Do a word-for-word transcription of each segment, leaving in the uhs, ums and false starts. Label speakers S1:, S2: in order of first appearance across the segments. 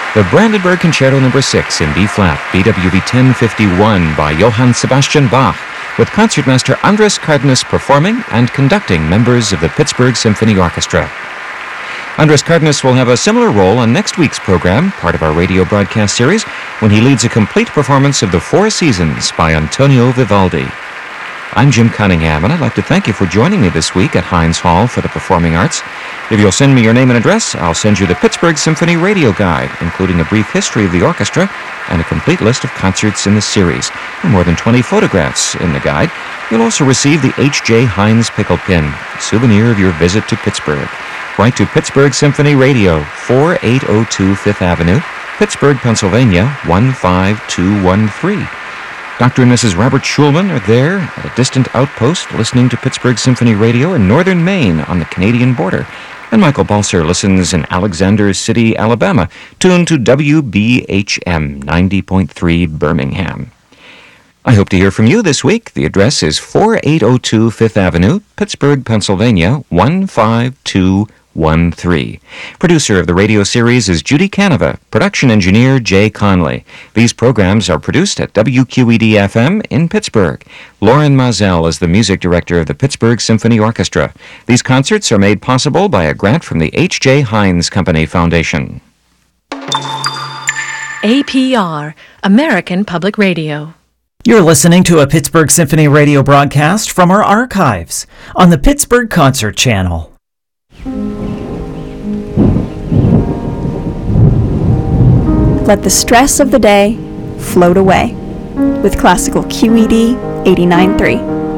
S1: The Brandenburg Concerto Number six in B-flat, B W V ten fifty-one by Johann Sebastian Bach, with concertmaster Andres Cardenas performing and conducting members of the Pittsburgh Symphony Orchestra. Andres Cardenas will have a similar role on next week's program, part of our radio broadcast series, when he leads a complete performance of The Four Seasons by Antonio Vivaldi. I'm Jim Cunningham, and I'd like to thank you for joining me this week at Heinz Hall for the Performing Arts. If you'll send me your name and address, I'll send you the Pittsburgh Symphony Radio Guide, including a brief history of the orchestra and a complete list of concerts in the series, and more than twenty photographs in the guide. You'll also receive the H J. Heinz Pickle Pin, a souvenir of your visit to Pittsburgh. Write to Pittsburgh Symphony Radio, four eight oh two Fifth Avenue, Pittsburgh, Pennsylvania, one five two one three. Doctor and Missus Robert Schulman are there at a distant outpost listening to Pittsburgh Symphony Radio in northern Maine on the Canadian border. And Michael Balser listens in Alexander City, Alabama, tuned to W B H M ninety point three Birmingham. I hope to hear from you this week. The address is four eight oh two Fifth Avenue, Pittsburgh, Pennsylvania, one five two one three. Producer of the radio series is Judy Canova. Production engineer Jay Conley. These programs are produced at W Q E D F M in Pittsburgh. Lauren Mazel is the music director of the Pittsburgh Symphony Orchestra. These concerts are made possible by a grant from the H J. Heinz Company Foundation.
S2: A P R, American Public Radio.
S3: You're listening to a Pittsburgh Symphony Radio broadcast from our archives on the Pittsburgh Concert Channel.
S4: Let the stress of the day float away with classical Q E D eighty-nine point three.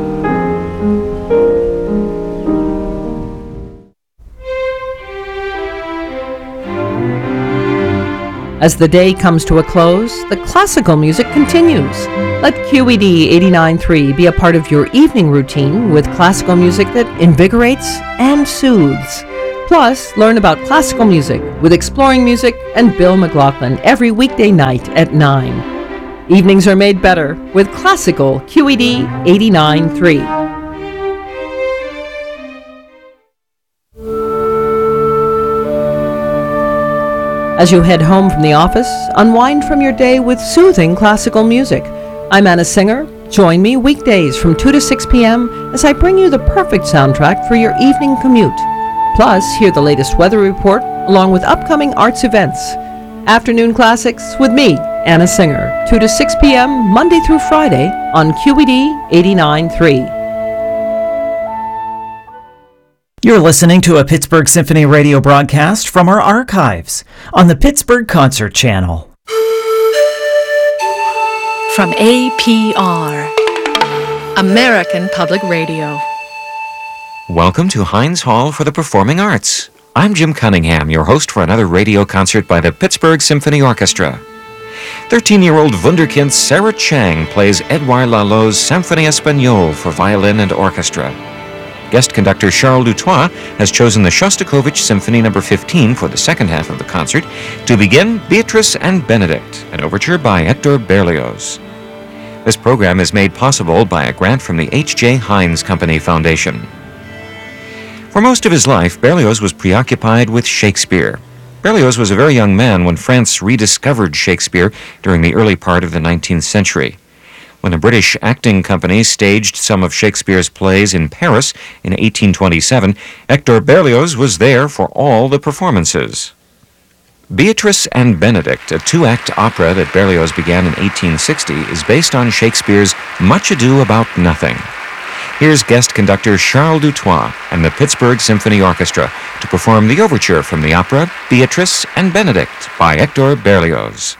S5: As the day comes to a close, the classical music continues. Let Q E D eighty-nine point three be a part of your evening routine with classical music that invigorates and soothes. Plus, learn about classical music with Exploring Music and Bill McLaughlin every weekday night at nine. Evenings are made better with classical Q E D eighty-nine point three. As you head home from the office, unwind from your day with soothing classical music. I'm Anna Singer. Join me weekdays from two to six p.m. as I bring you the perfect soundtrack for your evening commute. Plus, hear the latest weather report along with upcoming arts events. Afternoon Classics with me, Anna Singer, two to six p.m. Monday through Friday on Q E D eighty-nine point three.
S3: You're listening to a Pittsburgh Symphony Radio broadcast from our archives on the Pittsburgh Concert Channel.
S2: From A P R, American Public Radio.
S1: Welcome to Heinz Hall for the Performing Arts. I'm Jim Cunningham, your host for another radio concert by the Pittsburgh Symphony Orchestra. thirteen-year-old wunderkind Sarah Chang plays Edouard Lalot's Symphonie Espagnole for violin and orchestra. Guest conductor Charles Dutoit has chosen the Shostakovich Symphony Number fifteen for the second half of the concert. To begin, Beatrice and Benedict, an overture by Hector Berlioz. This program is made possible by a grant from the H J. Heinz Company Foundation. For most of his life, Berlioz was preoccupied with Shakespeare. Berlioz was a very young man when France rediscovered Shakespeare during the early part of the nineteenth century. When a British acting company staged some of Shakespeare's plays in Paris in eighteen twenty-seven, Hector Berlioz was there for all the performances. Beatrice and Benedict, a two-act opera that Berlioz began in eighteen sixty, is based on Shakespeare's Much Ado About Nothing. Here's guest conductor Charles Dutoit and the Pittsburgh Symphony Orchestra to perform the overture from the opera Beatrice and Benedict by Hector Berlioz.